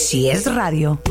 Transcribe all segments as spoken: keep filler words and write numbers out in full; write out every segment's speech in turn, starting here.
Si es radio,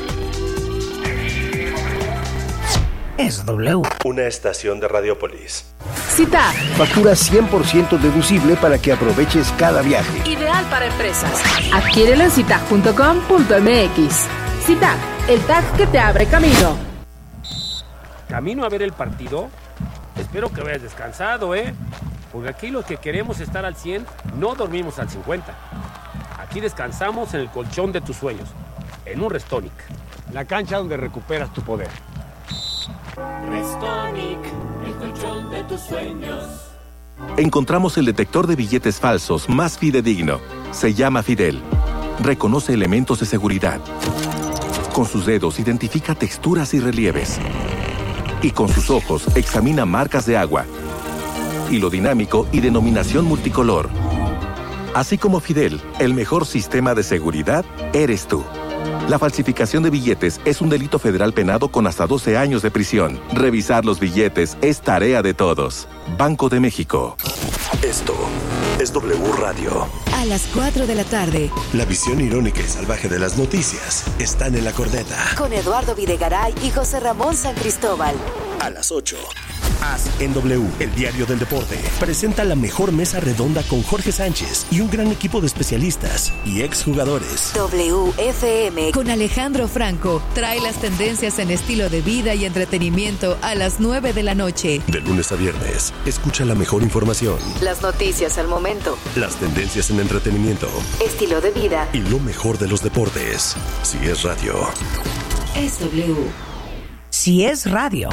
es W. Una estación de Radiopolis. Cita. Factura cien por ciento deducible para que aproveches cada viaje. Ideal para empresas. Adquiérelo en citag punto com punto m x. Citag, el tag que te abre camino. ¿Camino a ver el partido? Espero que vayas descansado, ¿eh? Porque aquí los que queremos estar al cien, no dormimos al cincuenta. Aquí descansamos en el colchón de tus sueños, en un Restonic. La cancha donde recuperas tu poder. Restonic, el colchón de tus sueños. Encontramos el detector de billetes falsos más fidedigno. Se llama Fidel. Reconoce elementos de seguridad. Con sus dedos identifica texturas y relieves. Y con sus ojos examina marcas de agua, hilo dinámico y denominación multicolor. Así como Fidel, el mejor sistema de seguridad eres tú. La falsificación de billetes es un delito federal penado con hasta doce años de prisión. Revisar los billetes es tarea de todos. Banco de México. Esto es W Radio. A las cuatro de la tarde. La visión irónica y salvaje de las noticias están en la corneta. Con Eduardo Videgaray y José Ramón San Cristóbal. A las ocho. As en W, el diario del deporte, presenta la mejor mesa redonda con Jorge Sánchez y un gran equipo de especialistas y exjugadores. W F M con Alejandro Franco trae las tendencias en estilo de vida y entretenimiento a las nueve de la noche. De lunes a viernes, escucha la mejor información. Las noticias al momento. Las tendencias en entretenimiento. Estilo de vida. Y lo mejor de los deportes. Si es radio. Es W. Si es radio.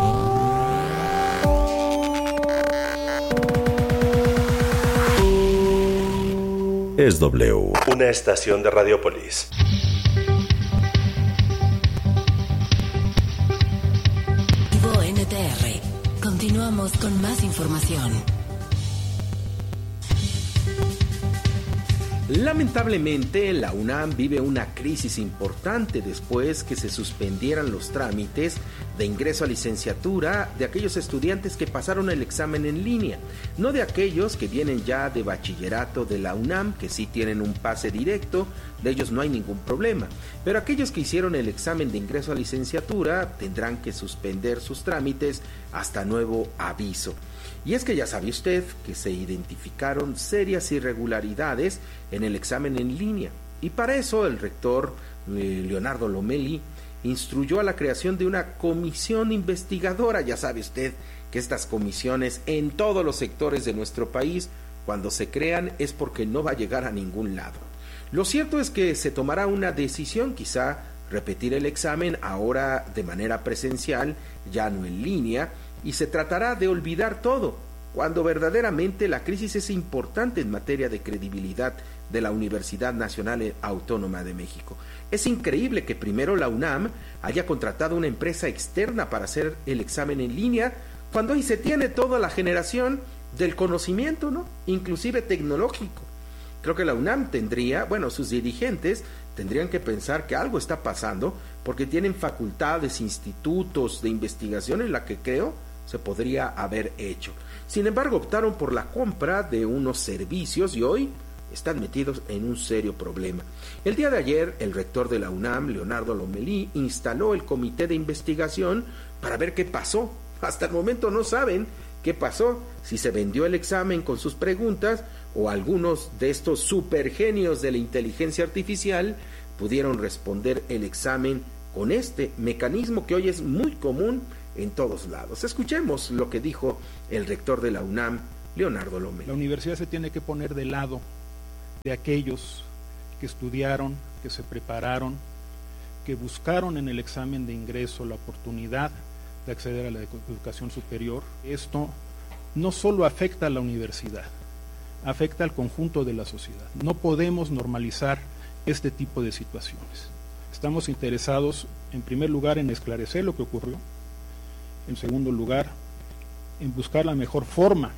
Es W. Una estación de Radiopolis. Vivo N T R. Continuamos con más información. Lamentablemente, la UNAM vive una crisis importante después que se suspendieran los trámites de ingreso a licenciatura de aquellos estudiantes que pasaron el examen en línea, no de aquellos que vienen ya de bachillerato de la UNAM, que sí tienen un pase directo, de ellos no hay ningún problema, pero aquellos que hicieron el examen de ingreso a licenciatura tendrán que suspender sus trámites hasta nuevo aviso. Y es que ya sabe usted que se identificaron serias irregularidades en el examen en línea, y para eso el rector eh, Leonardo Lomelí instruyó a la creación de una comisión investigadora. Ya sabe usted que estas comisiones en todos los sectores de nuestro país, cuando se crean, es porque no va a llegar a ningún lado. Lo cierto es que se tomará una decisión, quizá repetir el examen ahora de manera presencial, ya no en línea, y se tratará de olvidar todo, cuando verdaderamente la crisis es importante en materia de credibilidad de la Universidad Nacional Autónoma de México. Es increíble que primero la UNAM haya contratado una empresa externa para hacer el examen en línea, cuando ahí se tiene toda la generación del conocimiento, ¿no? Inclusive tecnológico. Creo que la UNAM tendría, bueno, sus dirigentes tendrían que pensar que algo está pasando, porque tienen facultades, institutos de investigación en la que creo se podría haber hecho. Sin embargo, optaron por la compra de unos servicios y hoy están metidos en un serio problema. El día de ayer, el rector de la UNAM, Leonardo Lomelí, instaló el comité de investigación para ver qué pasó. Hasta el momento no saben qué pasó, si se vendió el examen con sus preguntas o algunos de estos supergenios de la inteligencia artificial pudieron responder el examen con este mecanismo que hoy es muy común en todos lados. Escuchemos lo que dijo el rector de la UNAM, Leonardo Lomelí. La universidad se tiene que poner del lado de aquellos que estudiaron, que se prepararon, que buscaron en el examen de ingreso la oportunidad de acceder a la educación superior. Esto no solo afecta a la universidad, afecta al conjunto de la sociedad. No podemos normalizar este tipo de situaciones. Estamos interesados, en primer lugar, en esclarecer lo que ocurrió. En segundo lugar, en buscar la mejor forma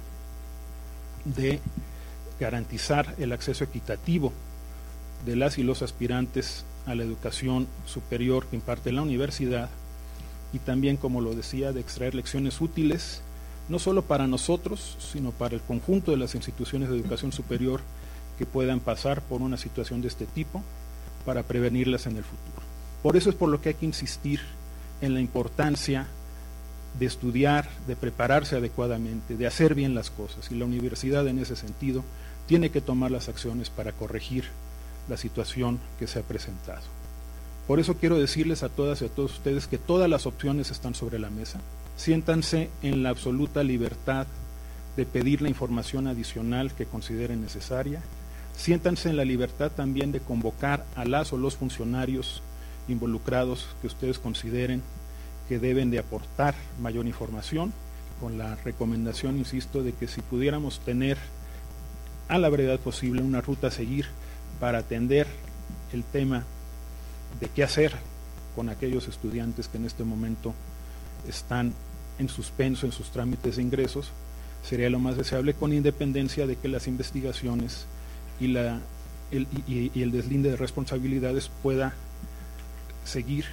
de garantizar el acceso equitativo de las y los aspirantes a la educación superior que imparte la universidad, y también, como lo decía, de extraer lecciones útiles, no solo para nosotros, sino para el conjunto de las instituciones de educación superior que puedan pasar por una situación de este tipo, para prevenirlas en el futuro. Por eso es por lo que hay que insistir en la importancia de estudiar, de prepararse adecuadamente, de hacer bien las cosas, y la universidad en ese sentido tiene que tomar las acciones para corregir la situación que se ha presentado. Por eso quiero decirles a todas y a todos ustedes que todas las opciones están sobre la mesa. Siéntanse en la absoluta libertad de pedir la información adicional que consideren necesaria. Siéntanse en la libertad también de convocar a las o los funcionarios involucrados que ustedes consideren que deben de aportar mayor información, con la recomendación, insisto, de que si pudiéramos tener a la brevedad posible una ruta a seguir para atender el tema de qué hacer con aquellos estudiantes que en este momento están en suspenso en sus trámites de ingresos, sería lo más deseable, con independencia de que las investigaciones y, la, el, y, y el deslinde de responsabilidades pueda seguir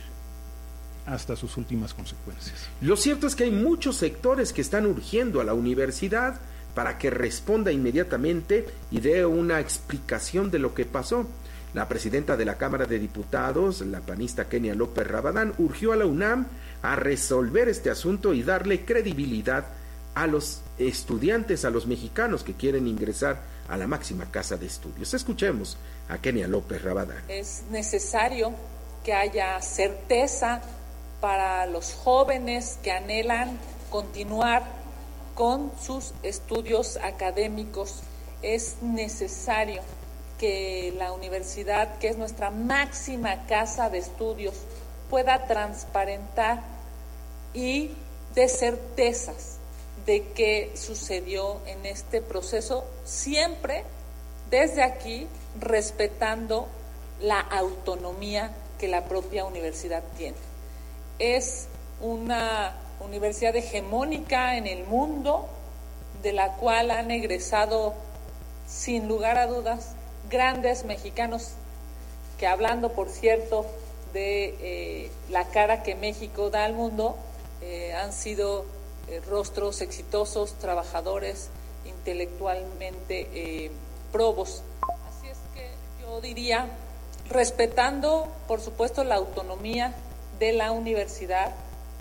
hasta sus últimas consecuencias. Lo cierto es que hay muchos sectores que están urgiendo a la universidad para que responda inmediatamente y dé una explicación de lo que pasó. La presidenta de la Cámara de Diputados, la panista Kenia López Rabadán, urgió a la UNAM a resolver este asunto y darle credibilidad a los estudiantes, a los mexicanos que quieren ingresar a la máxima casa de estudios. Escuchemos a Kenia López Rabadán. Es necesario que haya certeza para los jóvenes que anhelan continuar con sus estudios académicos. Es necesario que la universidad, que es nuestra máxima casa de estudios, pueda transparentar y dé certezas de qué sucedió en este proceso, siempre desde aquí respetando la autonomía que la propia universidad tiene. Es una universidad hegemónica en el mundo, de la cual han egresado, sin lugar a dudas, grandes mexicanos, que hablando, por cierto, de eh, la cara que México da al mundo, eh, han sido eh, rostros exitosos, trabajadores, intelectualmente eh, probos. Así es que yo diría, respetando, por supuesto, la autonomía de la universidad,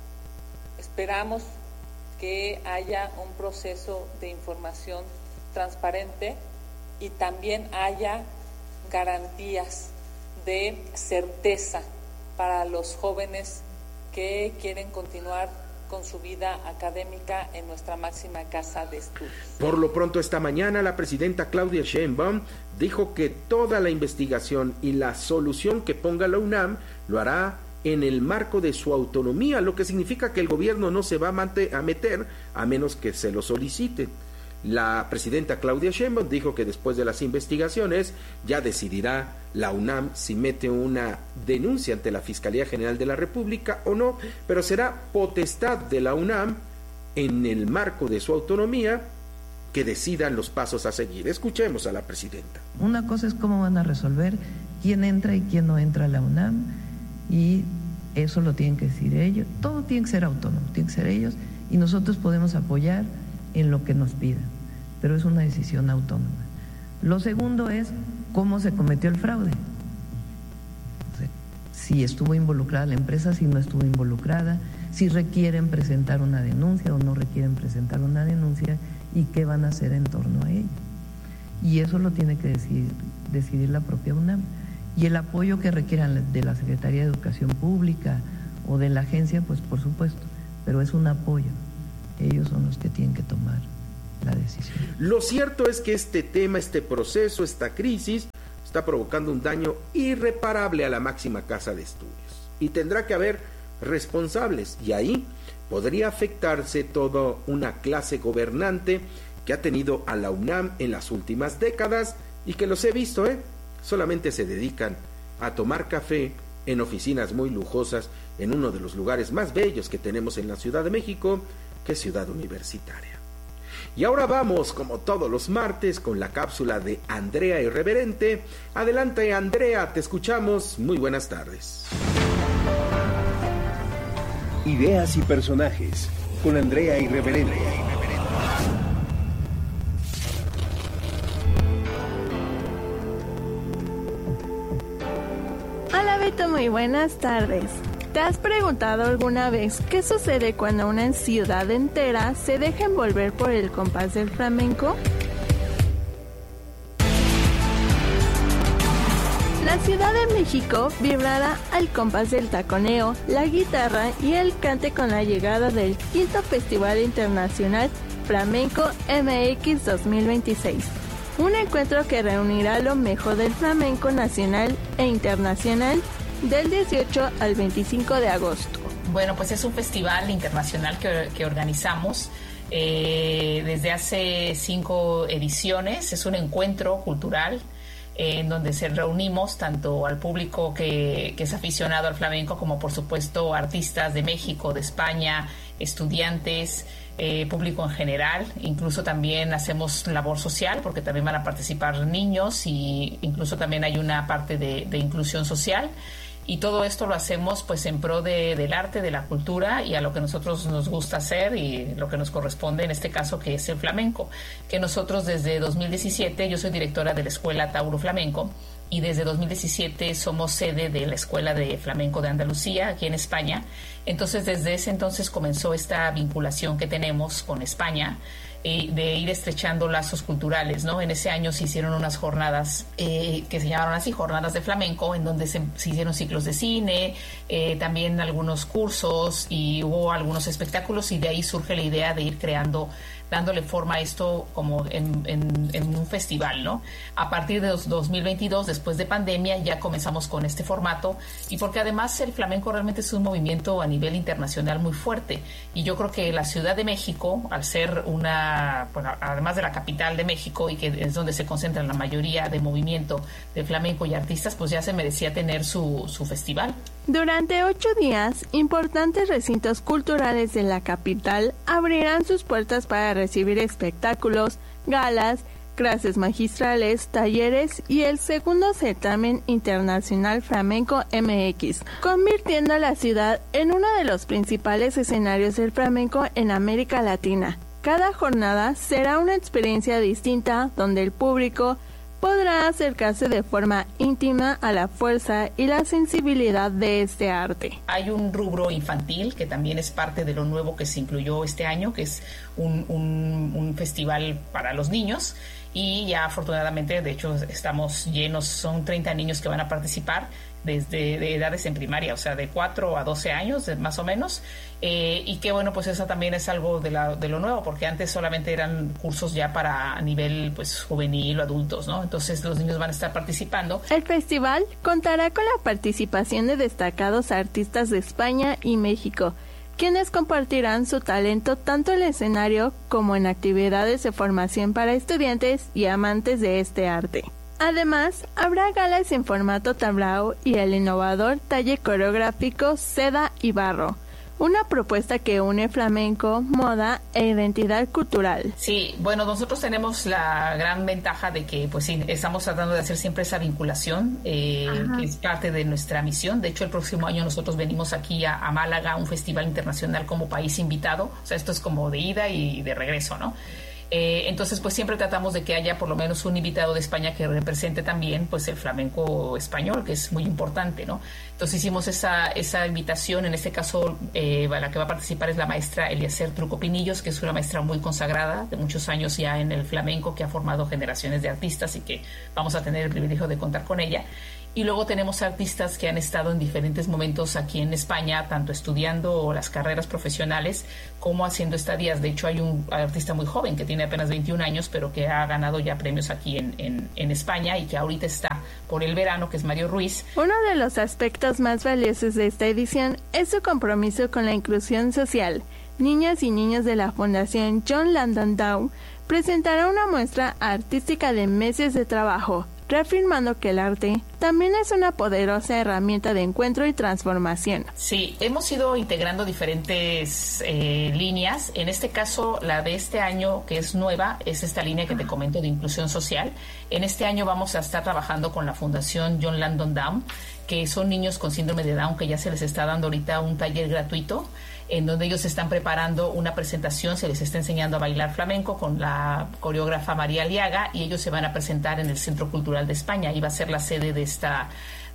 esperamos que haya un proceso de información transparente y también haya garantías de certeza para los jóvenes que quieren continuar con su vida académica en nuestra máxima casa de estudios. Por lo pronto, esta mañana la presidenta Claudia Sheinbaum dijo que toda la investigación y la solución que ponga la UNAM lo hará en el marco de su autonomía, lo que significa que el gobierno no se va a meter a menos que se lo solicite. La presidenta Claudia Sheinbaum dijo que después de las investigaciones ya decidirá la UNAM si mete una denuncia ante la Fiscalía General de la República o no, pero será potestad de la UNAM, en el marco de su autonomía, que decidan los pasos a seguir. Escuchemos a la presidenta. Una cosa es cómo van a resolver quién entra y quién no entra a la UNAM, y eso lo tienen que decir ellos. Todo tiene que ser autónomo, tiene que ser ellos, y nosotros podemos apoyar en lo que nos pidan, pero es una decisión autónoma. Lo segundo es cómo se cometió el fraude, o sea, si estuvo involucrada la empresa, si no estuvo involucrada, si requieren presentar una denuncia o no requieren presentar una denuncia, y qué van a hacer en torno a ello. Y eso lo tiene que decidir, decidir la propia UNAM. Y el apoyo que requieran de la Secretaría de Educación Pública o de la agencia, pues por supuesto, pero es un apoyo. Ellos son los que tienen que tomar la decisión. Lo cierto es que este tema, este proceso, esta crisis, está provocando un daño irreparable a la máxima casa de estudios. Y tendrá que haber responsables, y ahí podría afectarse toda una clase gobernante que ha tenido a la UNAM en las últimas décadas y que los he visto, ¿eh? Solamente se dedican a tomar café en oficinas muy lujosas en uno de los lugares más bellos que tenemos en la Ciudad de México, que es Ciudad Universitaria. Y ahora vamos, como todos los martes, con la cápsula de Andrea Irreverente. Adelante, Andrea, te escuchamos. Muy buenas tardes. Ideas y personajes con Andrea Irreverente. Beto, muy buenas tardes. ¿Te has preguntado alguna vez qué sucede cuando una ciudad entera se deja envolver por el compás del flamenco? La Ciudad de México vibrará al compás del taconeo, la guitarra y el cante con la llegada del quinto Festival Internacional Flamenco M X dos mil veintiséis. Un encuentro que reunirá lo mejor del flamenco nacional e internacional del dieciocho al veinticinco de agosto. Bueno, pues es un festival internacional que, que organizamos eh, desde hace cinco ediciones. Es un encuentro cultural eh, en donde se reunimos tanto al público que, que es aficionado al flamenco como, por supuesto, artistas de México, de España, estudiantes, Eh, público en general. Incluso también hacemos labor social porque también van a participar niños y incluso también hay una parte de, de inclusión social, y todo esto lo hacemos pues en pro de, del arte, de la cultura y a lo que nosotros nos gusta hacer y lo que nos corresponde en este caso, que es el flamenco, que nosotros desde dos mil diecisiete, yo soy directora de la Escuela Tauro Flamenco, y desde dos mil diecisiete somos sede de la Escuela de Flamenco de Andalucía, aquí en España. Entonces, desde ese entonces comenzó esta vinculación que tenemos con España, eh, de ir estrechando lazos culturales, ¿no? En ese año se hicieron unas jornadas eh, que se llamaron así, jornadas de flamenco, en donde se, se hicieron ciclos de cine, eh, también algunos cursos y hubo algunos espectáculos, y de ahí surge la idea de ir creando, dándole forma a esto como en, en, en un festival, ¿no? A partir de dos mil veintidós, después de pandemia, ya comenzamos con este formato, y porque además el flamenco realmente es un movimiento a nivel internacional muy fuerte, y yo creo que la Ciudad de México, al ser una, bueno, además de la capital de México y que es donde se concentra la mayoría de movimiento de flamenco y artistas, pues ya se merecía tener su, su festival. Durante ocho días, importantes recintos culturales de la capital abrirán sus puertas para recibir espectáculos, galas, clases magistrales, talleres y el segundo certamen internacional Flamenco M X, convirtiendo a la ciudad en uno de los principales escenarios del flamenco en América Latina. Cada jornada será una experiencia distinta donde el público podrá acercarse de forma íntima a la fuerza y la sensibilidad de este arte. Hay un rubro infantil que también es parte de lo nuevo que se incluyó este año, que es un, un, un festival para los niños, y ya afortunadamente, de hecho, estamos llenos, son treinta niños que van a participar desde de edades en primaria, o sea, de cuatro a doce años, más o menos, eh, y que bueno, pues eso también es algo de, la, de lo nuevo, porque antes solamente eran cursos ya para a nivel pues juvenil o adultos, ¿no? Entonces los niños van a estar participando. El festival contará con la participación de destacados artistas de España y México, quienes compartirán su talento tanto en el escenario como en actividades de formación para estudiantes y amantes de este arte. Además, habrá galas en formato tablao y el innovador taller coreográfico Seda y Barro, una propuesta que une flamenco, moda e identidad cultural. Sí, bueno, nosotros tenemos la gran ventaja de que pues sí, estamos tratando de hacer siempre esa vinculación, eh, que es parte de nuestra misión. De hecho, el próximo año nosotros venimos aquí a, a Málaga, a un festival internacional como país invitado. O sea, esto es como de ida y de regreso, ¿no? Eh, entonces, pues siempre tratamos de que haya por lo menos un invitado de España que represente también pues el flamenco español, que es muy importante, ¿no? Entonces hicimos esa, esa invitación. En este caso, eh, la que va a participar es la maestra Eliezer Truco Pinillos, que es una maestra muy consagrada, de muchos años ya en el flamenco, que ha formado generaciones de artistas y que vamos a tener el privilegio de contar con ella. Y luego tenemos artistas que han estado en diferentes momentos aquí en España, tanto estudiando las carreras profesionales como haciendo estadías. De hecho, hay un artista muy joven que tiene apenas veintiún años, pero que ha ganado ya premios aquí en, en, en España y que ahorita está por el verano, que es Mario Ruiz. Uno de los aspectos más valiosos de esta edición es su compromiso con la inclusión social. Niñas y niños de la Fundación John Langdon Down presentará una muestra artística de meses de trabajo, reafirmando que el arte también es una poderosa herramienta de encuentro y transformación. Sí, hemos ido integrando diferentes eh, líneas. En este caso, la de este año, que es nueva, es esta línea que te comento de inclusión social. En este año vamos a estar trabajando con la Fundación John Langdon Down, que son niños con síndrome de Down, que ya se les está dando ahorita un taller gratuito, en donde ellos están preparando una presentación, se les está enseñando a bailar flamenco con la coreógrafa María Aliaga, y ellos se van a presentar en el Centro Cultural de España, y va a ser la sede de esta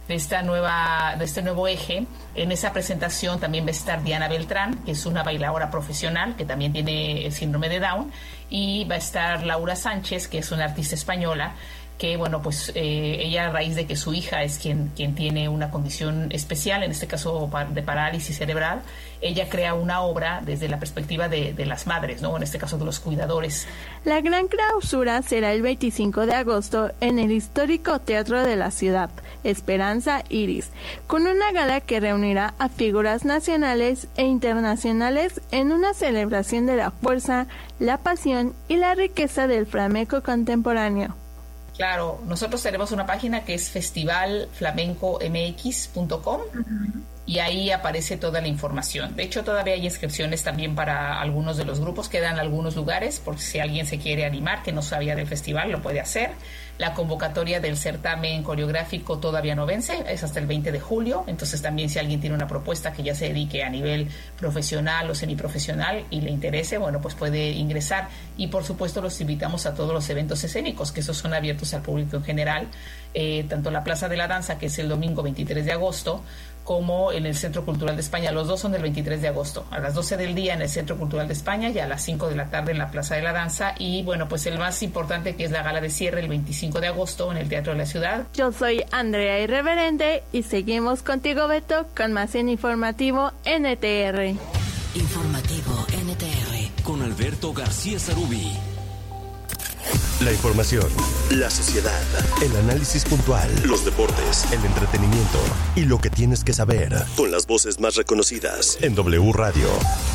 de esta nueva, de este nuevo eje. En esa presentación también va a estar Diana Beltrán, que es una bailadora profesional que también tiene el síndrome de Down, y va a estar Laura Sánchez, que es una artista española, que bueno, pues eh, ella, a raíz de que su hija es quien, quien tiene una condición especial, en este caso de parálisis cerebral, ella crea una obra desde la perspectiva de, de las madres, ¿no? En este caso de los cuidadores. La gran clausura será el veinticinco de agosto en el histórico Teatro de la Ciudad, Esperanza Iris, con una gala que reunirá a figuras nacionales e internacionales en una celebración de la fuerza, la pasión y la riqueza del flamenco contemporáneo. Claro, nosotros tenemos una página que es festival flamenco m x punto com y ahí aparece toda la información. De hecho, todavía hay inscripciones también para algunos de los grupos, quedan algunos lugares, por si alguien se quiere animar, que no sabía del festival, lo puede hacer. La convocatoria del certamen coreográfico todavía no vence, es hasta el veinte de julio, entonces también si alguien tiene una propuesta que ya se dedique a nivel profesional o semiprofesional y le interese, bueno, pues puede ingresar. Y por supuesto los invitamos a todos los eventos escénicos, que esos son abiertos al público en general, eh, tanto la Plaza de la Danza, que es el domingo veintitrés de agosto, como en el Centro Cultural de España. Los dos son del veintitrés de agosto, a las doce del día en el Centro Cultural de España y a las cinco de la tarde en la Plaza de la Danza. Y bueno, pues el más importante, que es la gala de cierre el veinticinco de agosto en el Teatro de la Ciudad. Yo soy Andrea Irreverente y seguimos contigo, Beto, con más en Informativo N T R. Informativo N T R con Alberto García Sarubí. La información, la sociedad, el análisis puntual, los deportes, el entretenimiento y lo que tienes que saber, con las voces más reconocidas en W Radio.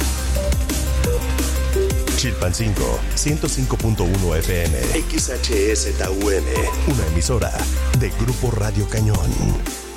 Chilpancingo, ciento cinco punto uno F M, X H S T U M, una emisora de Grupo Radio Cañón.